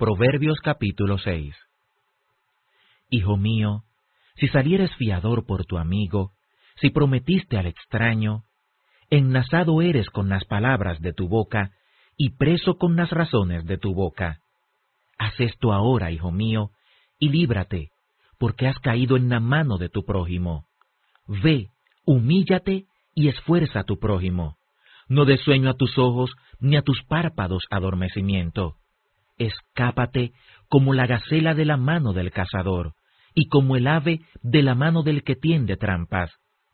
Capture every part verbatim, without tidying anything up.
Proverbios capítulo seis. Hijo mío, si salieres fiador por tu amigo, si prometiste al extraño, enlazado eres con las palabras de tu boca, y preso con las razones de tu boca. Haz esto ahora, hijo mío, y líbrate, porque has caído en la mano de tu prójimo. Ve, humíllate y esfuerza a tu prójimo. No des sueño a tus ojos, ni a tus párpados adormecimiento. Escápate como la gacela de la mano del cazador, y como el ave de la mano del que tiende trampas.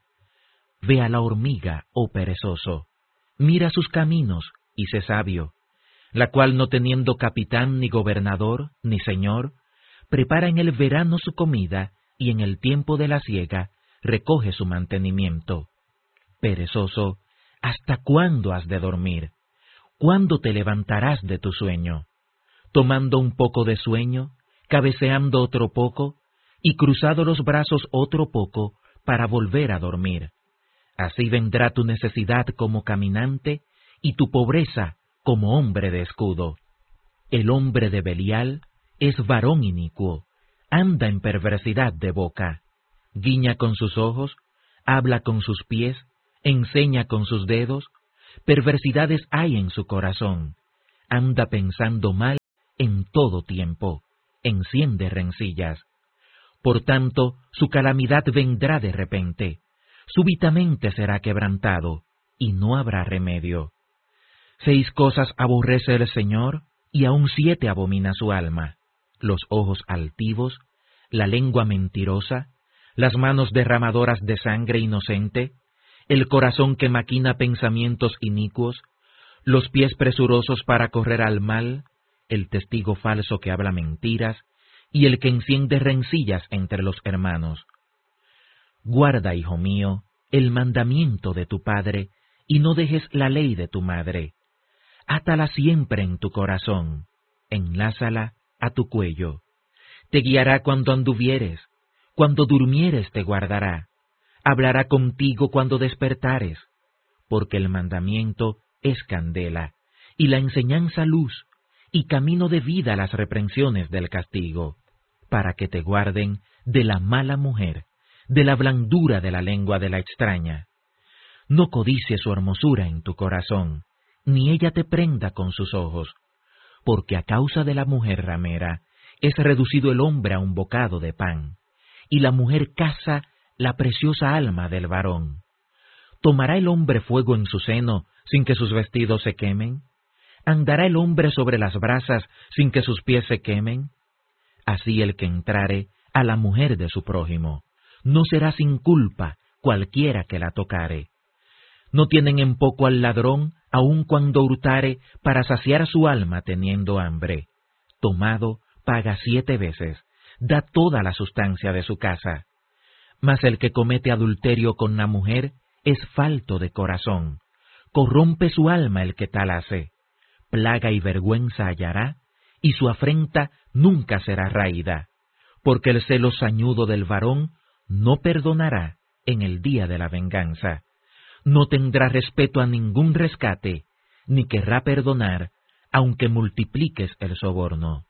Ve a la hormiga, oh perezoso, mira sus caminos, y sé sabio, la cual no teniendo capitán, ni gobernador, ni señor, prepara en el verano su comida, y en el tiempo de la siega recoge su mantenimiento. Perezoso, ¿hasta cuándo has de dormir? ¿Cuándo te levantarás de tu sueño? Tomando un poco de sueño, cabeceando otro poco, y cruzado los brazos otro poco, para volver a dormir. Así vendrá tu necesidad como caminante, y tu pobreza como hombre de escudo. El hombre de Belial es varón inicuo, anda en perversidad de boca, guiña con sus ojos, habla con sus pies, enseña con sus dedos, perversidades hay en su corazón, anda pensando mal en todo tiempo, enciende rencillas. Por tanto, su calamidad vendrá de repente, súbitamente será quebrantado, y no habrá remedio. Seis cosas aborrece el Señor, y aun siete abomina su alma: los ojos altivos, la lengua mentirosa, las manos derramadoras de sangre inocente, el corazón que maquina pensamientos inicuos, los pies presurosos para correr al mal, el testigo falso que habla mentiras, y el que enciende rencillas entre los hermanos. Guarda, hijo mío, el mandamiento de tu padre, y no dejes la ley de tu madre. Átala siempre en tu corazón, enlázala a tu cuello. Te guiará cuando anduvieres, cuando durmieres te guardará, hablará contigo cuando despertares, porque el mandamiento es candela, y la enseñanza luz, y camino de vida las reprensiones del castigo, para que te guarden de la mala mujer, de la blandura de la lengua de la extraña. No codicies su hermosura en tu corazón, ni ella te prenda con sus ojos, porque a causa de la mujer ramera es reducido el hombre a un bocado de pan, y la mujer caza la preciosa alma del varón. ¿Tomará el hombre fuego en su seno sin que sus vestidos se quemen? ¿Andará el hombre sobre las brasas sin que sus pies se quemen? Así el que entrare a la mujer de su prójimo, no será sin culpa cualquiera que la tocare. No tienen en poco al ladrón, aun cuando hurtare, para saciar su alma teniendo hambre. Tomado, paga siete veces, da toda la sustancia de su casa. Mas el que comete adulterio con la mujer es falto de corazón, corrompe su alma el que tal hace. Plaga y vergüenza hallará, y su afrenta nunca será raída, porque el celo sañudo del varón no perdonará en el día de la venganza. No tendrá respeto a ningún rescate, ni querrá perdonar, aunque multipliques el soborno.